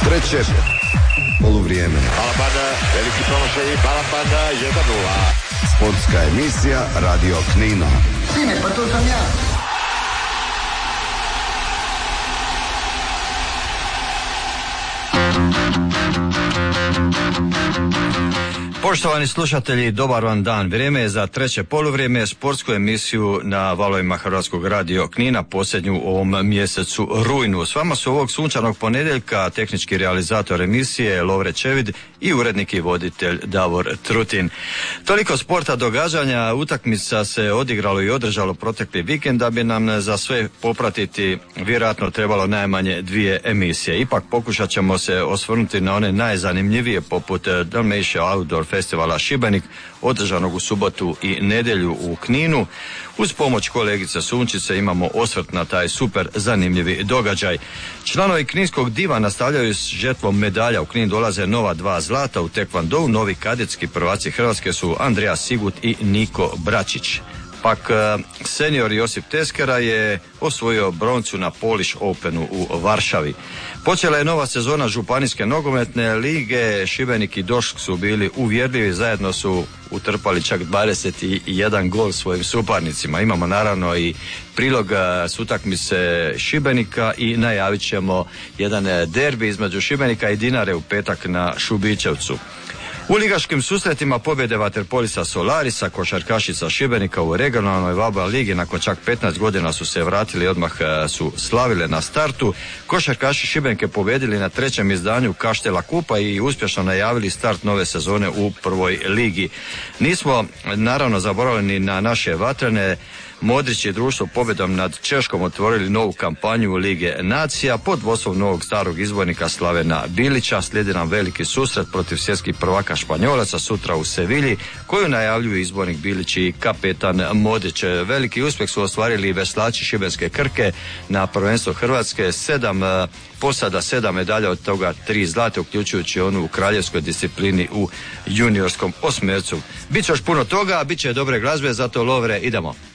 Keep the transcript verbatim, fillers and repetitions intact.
Treće poluvrijeme. Balabanda, veliki promašaj, Balabanda, jedan nula. Sportska emisija Radio Knina. Sine, pa to sam ja. Poštovani slušatelji, dobar vam dan. Vrijeme je za treće poluvrijeme, sportsku emisiju na valovima Hrvatskog radio Knina, posljednju u ovom mjesecu rujnu. S vama su ovog sunčanog ponedjeljka tehnički realizator emisije Lovre Čevid i urednik i voditelj Davor Trutin. Toliko sporta, događanja, utakmica se odigralo i održalo protekli vikend, da bi nam za sve popratiti vjerojatno trebalo najmanje dvije emisije. Ipak pokušat ćemo se osvrnuti na one najzanimljivije, poput Dalmatia Outdoor Festivala Šibenik, održanog u subotu i nedjelju u Kninu. Uz pomoć kolegice Sunčice imamo osvrt na taj super zanimljivi događaj. Članovi kninskog diva nastavljaju s žetvom medalja. U Knin dolaze nova dva zlata u tekvandou. Novi kadetski prvaci Hrvatske su Andrija Sigut i Niko Bračić. Pak senior Josip Teskera je osvojio broncu na Polish Openu u Varšavi. Počela je nova sezona županijske nogometne lige. Šibenik i Došk su bili uvjerljivi, zajedno su utrpali čak dvadeset jedan gol svojim suparnicima. Imamo naravno i prilog s utakmice Šibenika i najavit ćemo jedan derbi između Šibenika i Dinare u petak na Šubićevcu. U ligaškim susretima pobjede vaterpolista Solarisa, košarkašica Šibenika u regionalnoj V A B A ligi nakon čak petnaest godina su se vratili i odmah su slavile na startu. Košarkaši Šibenke pobjedili na trećem izdanju Kaštela Kupa i uspješno najavili start nove sezone u prvoj ligi. Nismo naravno zaboravljeni na naše vatrene. Modrić i društvo pobjedom nad Češkom otvorili novu kampanju Lige nacija pod vodstvom novog starog izbornika Slavena Bilića. Slijedi nam veliki susret protiv svjetskih prvaka Španjolaca sutra u Sevilji, koju najavljuju izbornik Bilić i kapetan Modrić. Veliki uspjeh su ostvarili veslači šibenske Krke na prvenstvo Hrvatske, sedam posada, sedam medalja, od toga tri zlate, uključujući onu u kraljevskoj disciplini u juniorskom osmercu. Biće još puno toga, bit će dobre glazbe, zato Lovre idemo.